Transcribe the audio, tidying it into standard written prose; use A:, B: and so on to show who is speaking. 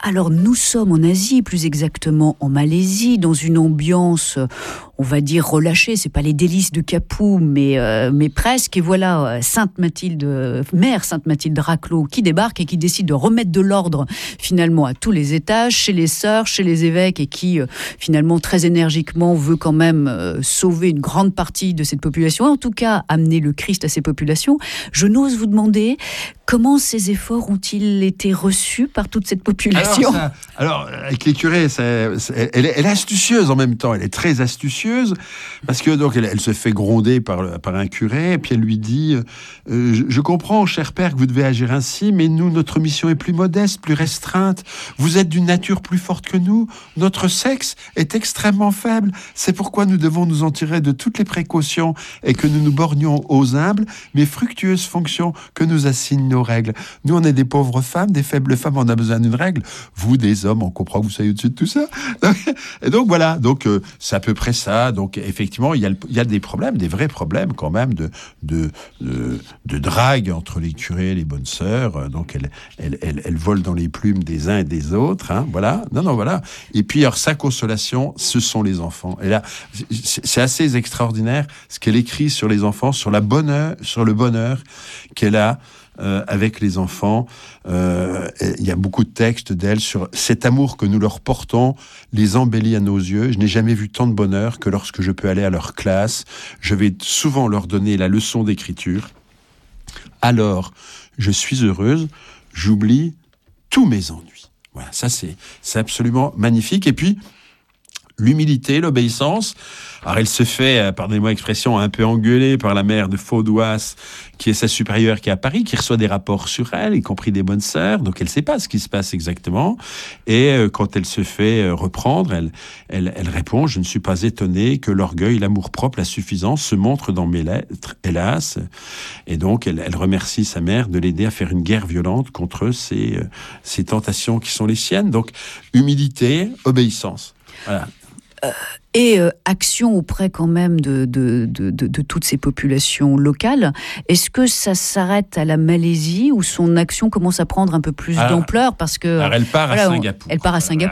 A: Alors nous sommes en Asie, plus exactement en Malaisie, dans une ambiance, on va dire relâchée. C'est pas les délices de Kapou, mais presque. Et voilà, mère Sainte Mathilde Raclot, qui débarque et qui décide de remettre de l'ordre finalement à tous les étages, chez les sœurs, chez les évêques, et qui finalement très énergiquement veut quand même sauver une grande partie de cette population, en tout cas amener le Christ à ces populations. Je n'ose vous demander comment ces efforts ont-ils été reçus par toute cette population ?
B: Alors, avec les curés, elle est astucieuse en même temps. Elle est très astucieuse parce que donc elle se fait gronder par un curé, et puis elle lui dit je comprends, cher père, que vous devez agir ainsi, mais nous, notre mission est plus modeste, plus restreinte. Vous êtes d'une nature plus forte que nous. Notre sexe est extrêmement faible. C'est pourquoi nous devons nous en tirer de toutes les précautions et que nous nous bornions aux humbles mais fructueuses fonctions que nous assignent nos règles. Nous, on est des pauvres femmes, des faibles femmes, on a besoin d'une règle. Vous, des hommes, on comprend que vous soyez au-dessus de tout ça. Et donc voilà, donc c'est à peu près ça. Donc effectivement, il y a des problèmes, des vrais problèmes quand même de drague entre les curés et les bonnes sœurs. Donc elles volent dans les plumes des uns et des autres. Hein, voilà. Non, voilà. Et puis alors sa consolation, ce sont les enfants. Et là, c'est assez extraordinaire ce qu'elle écrit sur les enfants, sur le bonheur qu'elle a. Avec les enfants, il y a beaucoup de textes d'elle sur cet amour que nous leur portons, les embellit à nos yeux. Je n'ai jamais vu tant de bonheur que lorsque je peux aller à leur classe. Je vais souvent leur donner la leçon d'écriture. Alors, je suis heureuse, j'oublie tous mes ennuis. Voilà, ça c'est absolument magnifique. Et puis, l'humilité, l'obéissance. Alors elle se fait, pardonnez-moi l'expression, un peu engueuler par la mère de Faudois, qui est sa supérieure, qui est à Paris, qui reçoit des rapports sur elle, y compris des bonnes sœurs. Donc elle ne sait pas ce qui se passe exactement. Et quand elle se fait reprendre, elle répond: je ne suis pas étonnée que l'orgueil, l'amour-propre, la suffisance se montrent dans mes lettres, hélas. Et donc elle remercie sa mère de l'aider à faire une guerre violente contre ces tentations qui sont les siennes. Donc humilité, obéissance. Voilà.
A: Et action auprès quand même de toutes ces populations locales. Est-ce que ça s'arrête à la Malaisie ou son action commence à prendre un peu plus d'ampleur parce que
B: elle part à Singapour.
A: Elle part à Singapour.